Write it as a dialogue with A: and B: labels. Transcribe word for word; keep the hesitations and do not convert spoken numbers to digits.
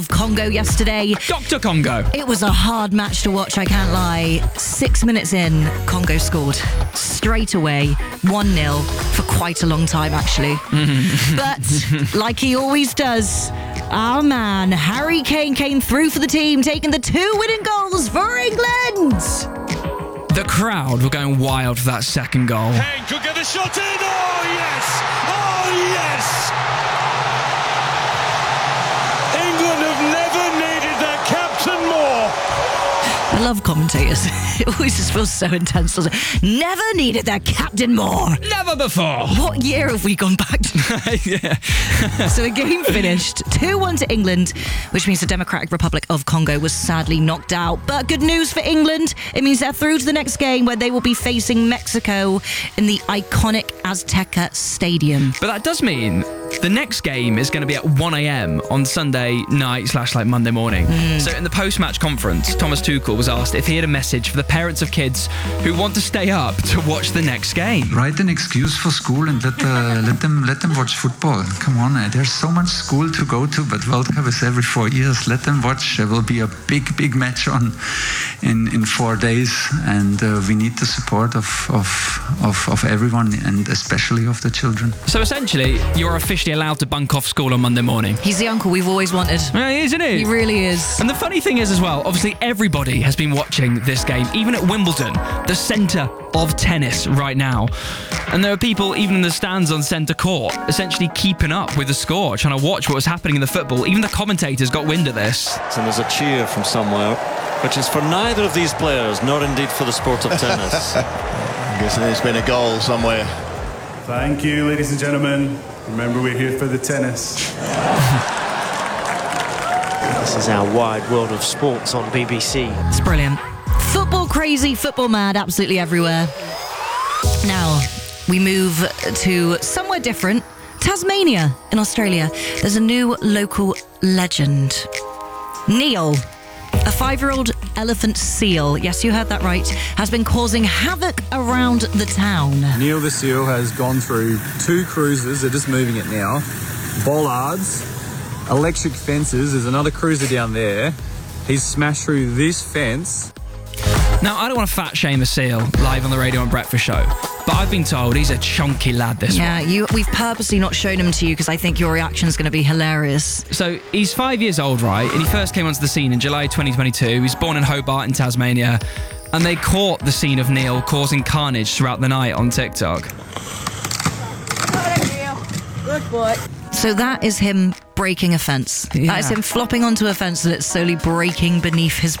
A: Congo yesterday.
B: Doctor Congo.
A: It was a hard match to watch, I can't lie. Six minutes in, Congo scored straight away, one nil, for quite a long time, actually. But, like he always does, our man, Harry Kane, came through for the team, taking the two winning goals for England.
B: The crowd were going wild for that second goal.
C: Kane could get the shot in. Oh, yes. Oh, yes. England have never needed their captain more.
A: I love commentators. It always just feels so intense, doesn't it? Never needed their captain more.
B: Never before.
A: What year have we gone back to?
B: Yeah.
A: So the game finished two one to England, which means the Democratic Republic of Congo was sadly knocked out. But good news for England. It means they're through to the next game where they will be facing Mexico in the iconic Azteca Stadium.
B: But that does mean the next game is going to be at one a.m. on Sunday night slash like Monday morning. Mm. So in the post-match conference, Thomas Tuchel was asked if he had a message for the parents of kids who want to stay up to watch the next game.
D: Write an excuse for school and let uh, let them let them watch football. Come on, uh, there's so much school to go to, but World Cup is every four years. Let them watch. There will be a big, big match on in, in four days, and uh, we need the support of, of of of everyone, and especially of the children.
B: So essentially, you're officially allowed to bunk off school on Monday morning.
A: He's the uncle we've always wanted.
B: Yeah, isn't he?
A: He really is.
B: And the funny thing is as well, obviously everybody has been watching this game, even at Wimbledon, the centre of tennis right now. And there are people even in the stands on centre court essentially keeping up with the score, trying to watch what was happening in the football. Even the commentators got wind of this.
E: And there's a cheer from somewhere, which is for neither of these players, nor indeed for the sport of tennis.
F: I guess there's been a goal somewhere.
G: Thank you, ladies and gentlemen. Remember, we're here for the tennis.
H: This is our wide world of sports on B B C.
A: It's brilliant. Football crazy, football mad, absolutely everywhere. Now, we move to somewhere different. Tasmania in Australia. There's a new local legend. Neil, a five-year-old elephant seal, yes, you heard that right, has been causing havoc around the town.
I: Neil the seal has gone through two cruisers, they're just moving it now, bollards, electric fences, there's another cruiser down there. He's smashed through this fence.
B: Now, I don't want to fat shame the seal live on the Radio and Breakfast Show, but I've been told he's a chunky lad, this
A: yeah,
B: one.
A: Yeah, you, we've purposely not shown him to you because I think your reaction is going to be hilarious.
B: So he's five years old, right? And he first came onto the scene in July twenty twenty-two. He was born in Hobart in Tasmania. And they caught the scene of Neil causing carnage throughout the night on TikTok.
A: Good boy. So that is him breaking a fence.
B: Yeah.
A: That is him flopping onto a fence and it's slowly breaking beneath his